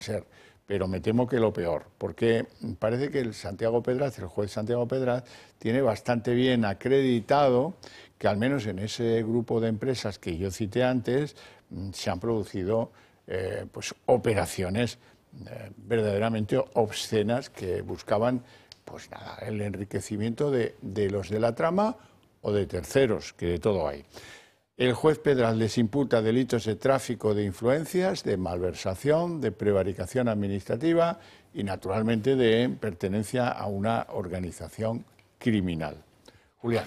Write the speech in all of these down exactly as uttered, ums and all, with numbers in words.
ser, pero me temo que lo peor, porque parece que el Santiago Pedraz, el juez Santiago Pedraz, tiene bastante bien acreditado que al menos en ese grupo de empresas que yo cité antes se han producido eh, pues, operaciones eh, verdaderamente obscenas que buscaban pues nada, el enriquecimiento de, de los de la trama o de terceros, que de todo hay. El juez Pedraz les imputa delitos de tráfico de influencias, de malversación, de prevaricación administrativa y, naturalmente, de pertenencia a una organización criminal. Julián.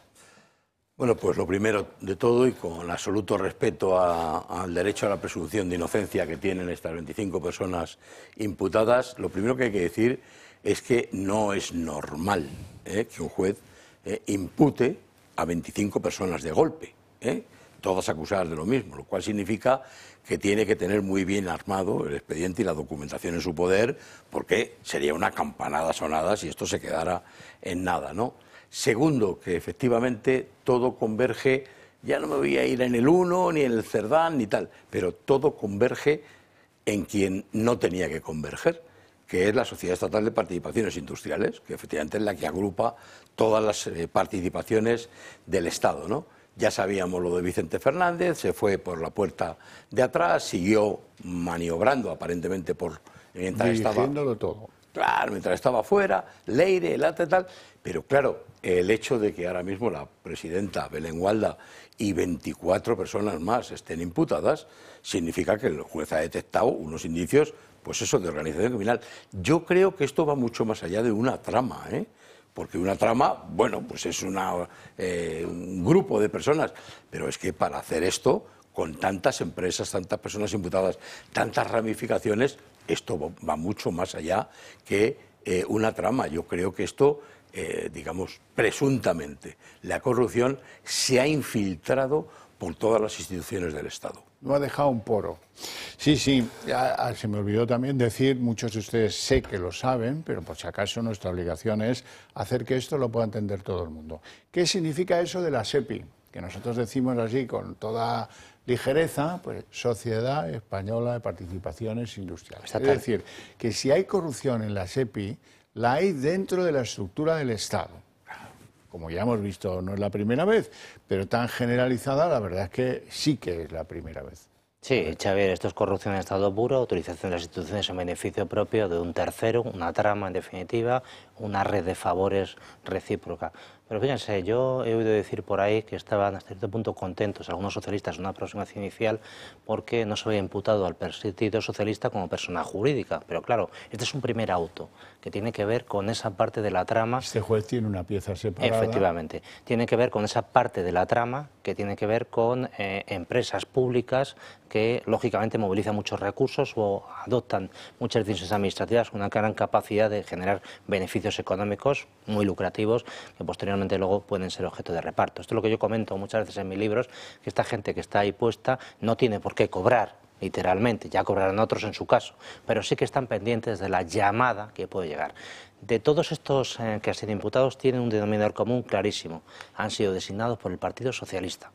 Bueno, pues lo primero de todo, y con absoluto respeto a, al derecho a la presunción de inocencia que tienen estas veinticinco personas imputadas, lo primero que hay que decir es que no es normal ¿eh? que un juez eh, impute a veinticinco personas de golpe. ¿Eh? Todas acusadas de lo mismo, lo cual significa que tiene que tener muy bien armado el expediente y la documentación en su poder, porque sería una campanada sonada si esto se quedara en nada, ¿no? Segundo, que efectivamente todo converge, ya no me voy a ir en el uno, ni en el Cerdán, ni tal, pero todo converge en quien no tenía que converger, que es la Sociedad Estatal de Participaciones Industriales, que efectivamente es la que agrupa todas las eh, participaciones del Estado, ¿no? Ya sabíamos lo de Vicente Fernández, se fue por la puerta de atrás, siguió maniobrando aparentemente por mientras Dirigiéndolo estaba todo. Claro, mientras estaba fuera, Leire, el ate tal, pero claro, el hecho de que ahora mismo la presidenta Belén Gualda y veinticuatro personas más estén imputadas significa que el juez ha detectado unos indicios, pues eso, de organización criminal. Yo creo que esto va mucho más allá de una trama, ¿eh? Porque una trama, bueno, pues es una, eh, un grupo de personas, pero es que para hacer esto, con tantas empresas, tantas personas imputadas, tantas ramificaciones, esto va mucho más allá que eh, una trama. Yo creo que esto, eh, digamos, presuntamente, la corrupción se ha infiltrado por todas las instituciones del Estado. No ha dejado un poro. Sí, sí, ya, se me olvidó también decir, muchos de ustedes sé que lo saben, pero por si acaso nuestra obligación es hacer que esto lo pueda entender todo el mundo. ¿Qué significa eso de la SEPI? Que nosotros decimos así con toda ligereza, pues Sociedad Española de Participaciones Industriales. Es decir, que si hay corrupción en la SEPI, la hay dentro de la estructura del Estado. Como ya hemos visto, no es la primera vez, pero tan generalizada, la verdad es que sí que es la primera vez. Sí, Xavier, esto es corrupción en estado puro, utilización de las instituciones en beneficio propio de un tercero, una trama en definitiva, una red de favores recíproca. Pero fíjense, yo he oído decir por ahí que estaban hasta cierto punto contentos algunos socialistas en una aproximación inicial porque no se había imputado al Partido Socialista como persona jurídica. Pero claro, este es un primer auto que tiene que ver con esa parte de la trama. Este juez tiene una pieza separada. Efectivamente, tiene que ver con esa parte de la trama que tiene que ver con eh, empresas públicas que lógicamente movilizan muchos recursos o adoptan muchas decisiones administrativas con una gran capacidad de generar beneficios económicos muy lucrativos que posteriormente luego pueden ser objeto de reparto. Esto es lo que yo comento muchas veces en mis libros, que esta gente que está ahí puesta no tiene por qué cobrar, literalmente, ya cobrarán otros en su caso, pero sí que están pendientes de la llamada que puede llegar. De todos estos eh, que han sido imputados tienen un denominador común clarísimo, han sido designados por el Partido Socialista.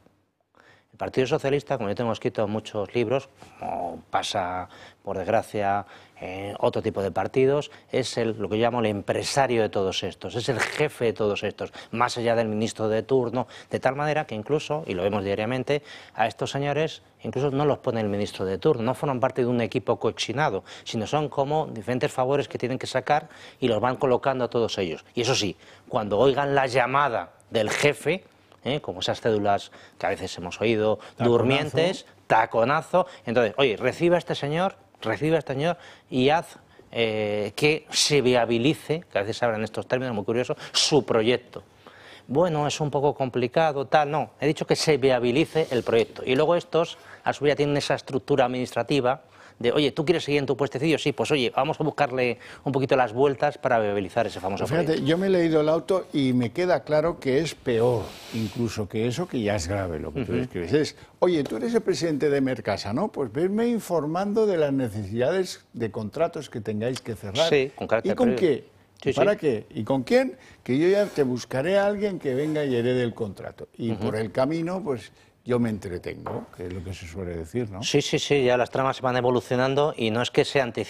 El Partido Socialista, como yo tengo escrito muchos libros, como pasa, por desgracia, en otro tipo de partidos, es el, lo que yo llamo el empresario de todos estos, es el jefe de todos estos, más allá del ministro de turno, de tal manera que incluso, y lo vemos diariamente, a estos señores incluso no los pone el ministro de turno, no forman parte de un equipo coachinado, sino son como diferentes favores que tienen que sacar y los van colocando a todos ellos. Y eso sí, cuando oigan la llamada del jefe, ¿Eh? como esas cédulas que a veces hemos oído, taconazo. Durmientes, taconazo, entonces, oye, reciba a este señor, reciba a este señor y haz eh, que se viabilice, que a veces se hablan estos términos muy curiosos, su proyecto. Bueno, es un poco complicado, tal, no, he dicho que se viabilice el proyecto. Y luego estos, a su vez, tienen esa estructura administrativa de, oye, ¿tú quieres seguir en tu puestecillo? Sí, pues oye, vamos a buscarle un poquito las vueltas para viabilizar ese famoso Fíjate, proyecto. Yo me he leído el auto y me queda claro que es peor incluso que eso, que ya es grave lo que uh-huh. tú describes. Es, oye, tú eres el presidente de Mercasa, ¿no? Pues venme informando de las necesidades de contratos que tengáis que cerrar. Sí, con carácter ¿Y con previo. qué? Sí, ¿Para sí. qué? ¿Y con quién? Que yo ya te buscaré a alguien que venga y herede el contrato. Y uh-huh. por el camino, pues yo me entretengo, que es lo que se suele decir, ¿no? Sí, sí, sí, ya las tramas se van evolucionando y no es que se anticipen.